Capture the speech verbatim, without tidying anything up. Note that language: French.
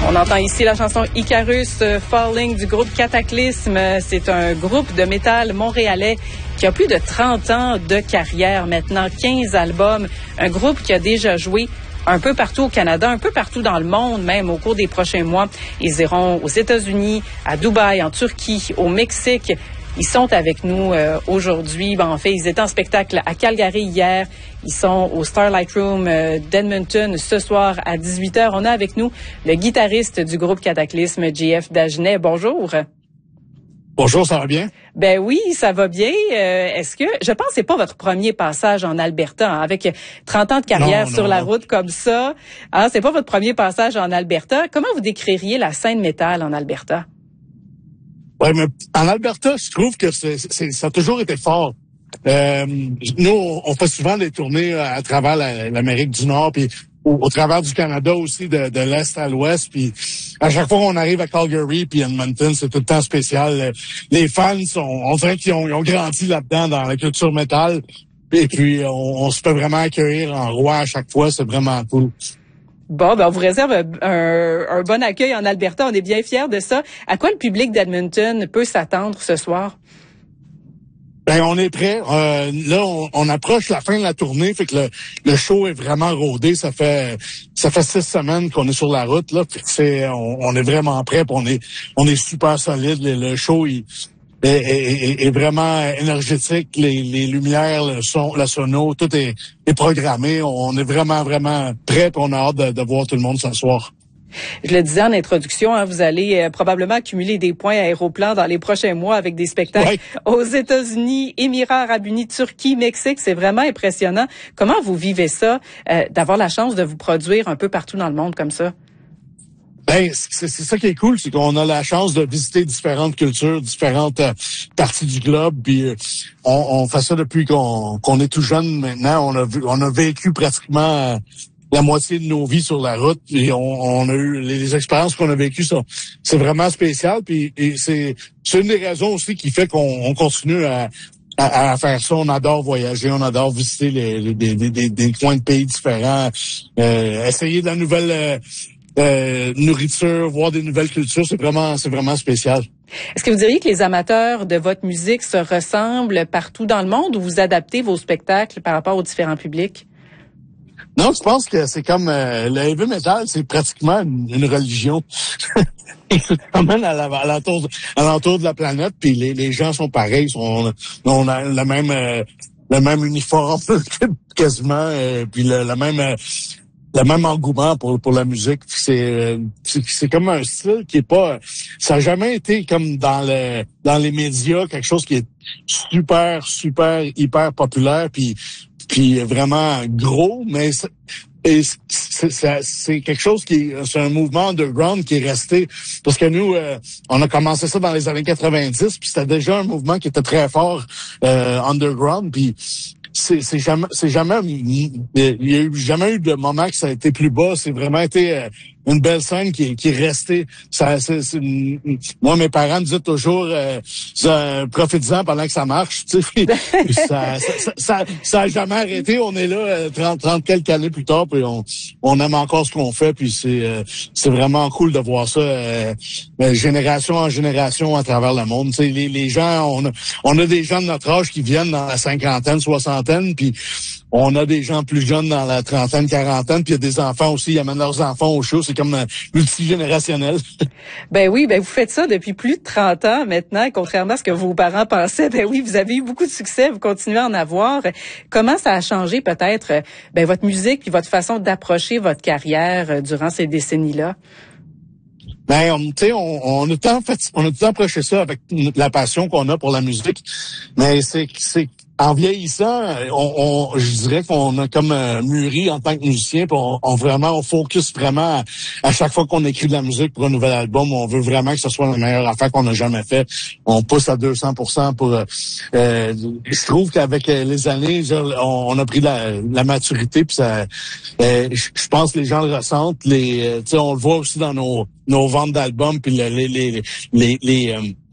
On entend ici la chanson Icarus euh, Falling du groupe Cataclysme. C'est un groupe de métal montréalais qui a plus de trente ans de carrière maintenant, quinze albums. Un groupe qui a déjà joué un peu partout au Canada, un peu partout dans le monde, même au cours des prochains mois. Ils iront aux États-Unis, à Dubaï, en Turquie, au Mexique. Ils sont avec nous euh, aujourd'hui. Ben, en fait, ils étaient en spectacle à Calgary hier. Ils sont au Starlight Room euh, d'Edmonton ce soir à dix-huit heures. On a avec nous le guitariste du groupe Cataclysme, J F Dagenet. Bonjour. Bonjour, ça va bien? Ben oui, ça va bien. Euh, est-ce que, je pense que c'est pas votre premier passage en Alberta, hein, avec trente ans de carrière non, sur non, la non. route comme ça. Hein, c'est pas votre premier passage en Alberta. Comment vous décririez la scène métal en Alberta? Ouais, mais en Alberta, je trouve que c'est, c'est, ça a toujours été fort. Euh, nous, on fait souvent des tournées à travers la, l'Amérique du Nord, puis au, au travers du Canada aussi, de, de l'Est à l'Ouest. Puis à chaque fois qu'on arrive à Calgary puis Edmonton, c'est tout le temps spécial. Les fans, sont, on dirait qu'ils ont, ils ont grandi là-dedans, dans la culture métal. Et puis, on, on se fait vraiment accueillir en roi à chaque fois. C'est vraiment cool. Bon, ben on vous réserve un, un bon accueil en Alberta. On est bien fiers de ça. À quoi le public d'Edmonton peut s'attendre ce soir? Ben, on est prêt. Euh, là, on, on approche la fin de la tournée, fait que le, le show est vraiment rodé. Ça fait ça fait six semaines qu'on est sur la route là. Fait que c'est, on, on est vraiment prêt. On est on est super solide. Le, le show il, est, est, est vraiment énergétique. Les, les lumières, le son, la sono, tout est, est programmé. On est vraiment vraiment prêt. On a hâte de, de voir tout le monde ce soir. Je le disais en introduction, hein, vous allez euh, probablement accumuler des points à Aéroplan dans les prochains mois avec des spectacles Ouais. aux États-Unis, Émirats arabes unis, Turquie, Mexique. C'est vraiment impressionnant. Comment vous vivez ça, euh, d'avoir la chance de vous produire un peu partout dans le monde comme ça? Ben, c'est, c'est ça qui est cool, c'est qu'on a la chance de visiter différentes cultures, différentes euh, parties du globe. Puis euh, on, on fait ça depuis qu'on, qu'on est tout jeune maintenant. On a vu, on a vécu pratiquement euh, la moitié de nos vies sur la route. Et on, on a eu les, les expériences qu'on a vécues, ça, c'est vraiment spécial. Puis et c'est, c'est une des raisons aussi qui fait qu'on on continue à, à, à faire ça. On adore voyager, on adore visiter les, les, des, des, des coins de pays différents, euh, essayer de la nouvelle euh, euh, nourriture, voir des nouvelles cultures. C'est vraiment, c'est vraiment spécial. Est-ce que vous diriez que les amateurs de votre musique se ressemblent partout dans le monde ou vous adaptez vos spectacles par rapport aux différents publics? Non, je pense que c'est comme euh, le heavy metal, c'est pratiquement une, une religion. Il se promène à, la, à, l'entour, à l'entour de la planète, puis les, les gens sont pareils, sont, on a le même euh, le même uniforme quasiment, euh, puis le, le même euh, le même engouement pour pour la musique. C'est, euh, c'est c'est comme un style qui est pas, ça a jamais été comme dans le dans les médias quelque chose qui est super super hyper populaire, puis puis vraiment gros, mais c'est, et c'est, c'est, c'est quelque chose qui est, c'est un mouvement underground qui est resté, parce que nous, euh, on a commencé ça dans les années quatre-vingt-dix, puis c'était déjà un mouvement qui était très fort euh, underground, puis c'est, c'est jamais, c'est jamais, il y a eu jamais eu de moment que ça a été plus bas. C'est vraiment été euh, une belle scène qui, qui est restée. Ça, c'est, c'est, moi, mes parents me disaient toujours, euh, ça, profitez-en pendant que ça marche. Tu sais, ça, ça, ça, ça a jamais arrêté. On est là euh, trente, trente quelques années plus tard, puis on, on aime encore ce qu'on fait. Puis c'est, euh, c'est vraiment cool de voir ça, euh, génération en génération à travers le monde. Tu sais, les, les gens, on a, on a des gens de notre âge qui viennent dans la cinquantaine, soixantaine, puis on a des gens plus jeunes dans la trentaine, quarantaine, puis il y a des enfants aussi, ils amènent leurs enfants au show, c'est comme euh, multigénérationnel. Ben oui, ben vous faites ça depuis plus de trente ans maintenant, contrairement à ce que vos parents pensaient. Ben oui, vous avez eu beaucoup de succès, vous continuez à en avoir. Comment ça a changé peut-être ben votre musique puis votre façon d'approcher votre carrière durant ces décennies-là? Ben, tu sais, on, on a tant fait, on a tout approché ça avec la passion qu'on a pour la musique, mais c'est, c'est en vieillissant, on, on, je dirais qu'on a comme euh, mûri en tant que musicien, puis on, on vraiment, on focus vraiment à, à chaque fois qu'on écrit de la musique pour un nouvel album, on veut vraiment que ce soit la meilleure affaire qu'on a jamais fait. On pousse à deux cents pour cent pour. Euh, euh, je trouve qu'avec les années, on, on a pris la, la maturité, puis ça, euh, je pense que les gens le ressentent. Les, euh, tu sais, on le voit aussi dans nos nos ventes d'albums, puis les les les les, les, euh,